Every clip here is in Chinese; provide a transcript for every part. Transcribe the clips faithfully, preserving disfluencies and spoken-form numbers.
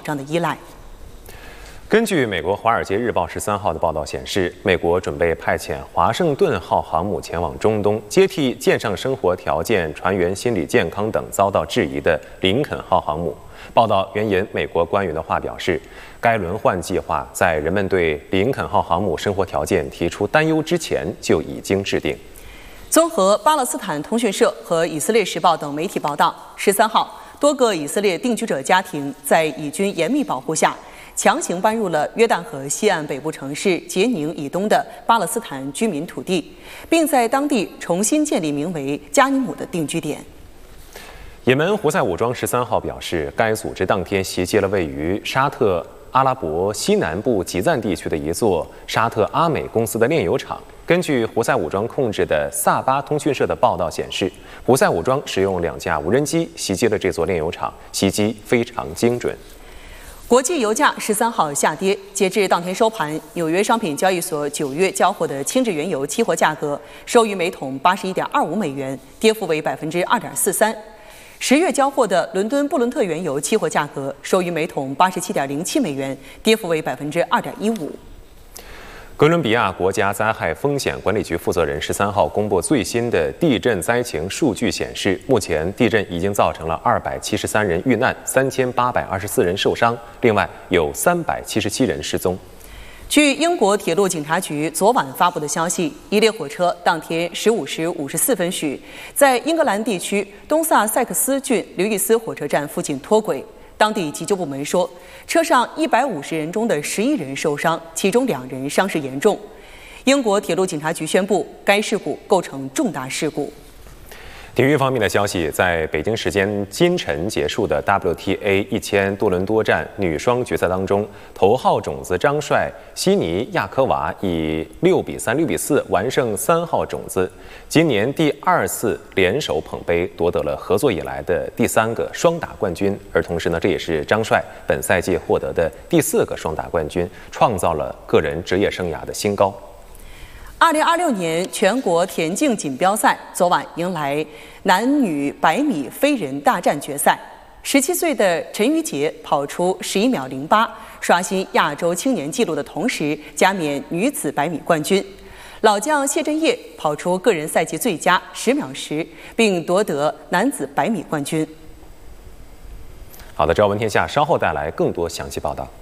障的依赖。 根据美国《华尔街日报》十三号的报道显示，美国准备派遣华盛顿号航母前往中东，接替舰上生活条件、船员心理健康等遭到质疑的林肯号航母。报道援引美国官员的话表示，该轮换计划在人们对林肯号航母生活条件提出担忧之前就已经制定。 综合巴勒斯坦通讯社和以色列时报等媒体报道，十三号，多个以色列定居者家庭在以军严密保护下，强行搬入了约旦河西岸北部城市杰宁以东的巴勒斯坦居民土地，并在当地重新建立名为加尼姆的定居点。 也门胡塞武装十三号表示，该组织当天袭击了位于沙特阿拉伯西南部吉赞地区的一座沙特阿美公司的炼油厂。根据胡塞武装控制的萨巴通讯社的报道显示，胡塞武装使用两架无人机袭击了这座炼油厂，袭击非常精准。 国际油价十三号下跌，截至当天收盘，纽约商品交易所九月交货的轻质原油期货价格收于每桶八十一点二五美元，跌幅为百分之二点四三。十月交货的伦敦布伦特原油期货价格收于每桶八十七点零七美元，跌幅为百分之二点一五。 哥伦比亚国家灾害风险管理局负责人十三号公布最新的地震灾情数据显示，目前地震已经造成了二百七十三人遇难，三千八百二十四人受伤，另外有三百七十七人失踪。 据英国铁路警察局昨晚发布的消息，一列火车当天十五时五十四分许，在英格兰地区东萨塞克斯郡刘易斯火车站附近脱轨。当地急救部门说，车上一百五十人中的十一人受伤，其中两人伤势严重。英国铁路警察局宣布，该事故构成重大事故。 体育方面的消息，在北京时间今晨结束的 W T A 一千多伦多站女双决赛当中，头号种子张帅悉尼亚科娃以六比三、六比四完胜三号种子，今年第二次联手捧杯，夺得了合作以来的第三个双打冠军。而同时呢，这也是张帅本赛季获得的第四个双打冠军，创造了个人职业生涯的新高。 二零二六年全国田径锦标赛昨晚迎来男女百米飞人大战决赛，十七岁的陈瑜杰跑出十一秒零八，刷新亚洲青年纪录的同时，加冕女子百米冠军。老将谢震业跑出个人赛季最佳十秒十，并夺得男子百米冠军。 好的，朝闻天下稍后带来更多详细报道。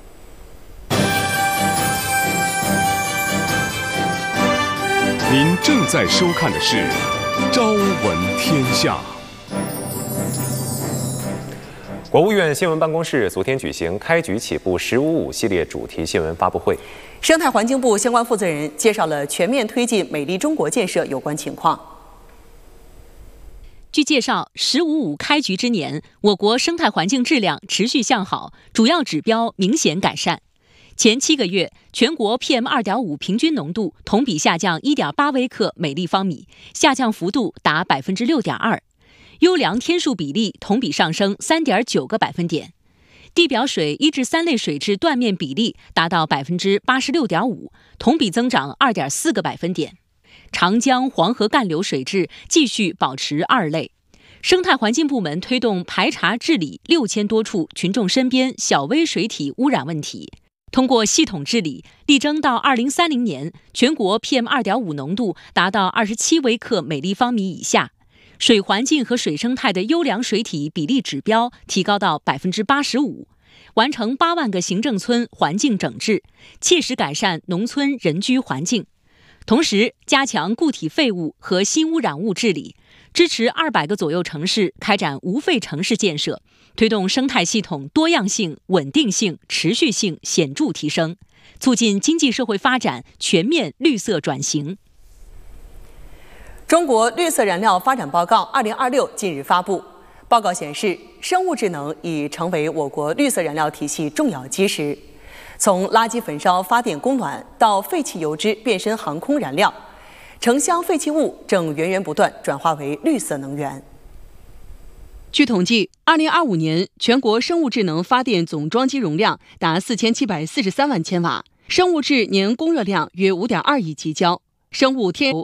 您正在收看的是《朝闻天下》。 国务院新闻办公室昨天举行开局起步“十五五”系列主题新闻发布会， 生态环境部相关负责人介绍了全面推进美丽中国建设有关情况。 据介绍，“十五五”开局之年，我国生态环境质量持续向好，主要指标明显改善。前七个月，全国 P M 二点五 平均浓度同比下降 一点八微克每立方米，下降幅度达 百分之六点二， 优良天数比例同比上升 三点九个百分点，地表水一至三类水质断面比例达到 百分之八十六点五， 同比增长 二点四个百分点。长江、黄河干流水质继续保持二类。生态环境部门推动排查治理六千多处群众身边小微水体污染问题。通过系统治理，力争到二零三零年，全国 P M 二点五 浓度达到二十七微克每立方米以下，水环境和水生态的优良水体比例指标提高到 百分之八十五， 完成八万个行政村环境整治，切实改善农村人居环境。同时，加强固体废物和新污染物治理，支持二百个左右城市开展无废城市建设，推动生态系统多样性、稳定性、持续性显著提升，促进经济社会发展全面绿色转型。 中国绿色燃料发展报告二零二六近日发布，报告显示，生物智能已成为我国绿色燃料体系重要基石。从垃圾焚烧发电供暖到废弃油脂变身航空燃料，城乡废弃物正源源不断转化为绿色能源。 据统计，二零二五年全国生物智能发电总装机容量达四千七百四十三万千瓦，生物质年供热量约五点二亿吉焦，生物天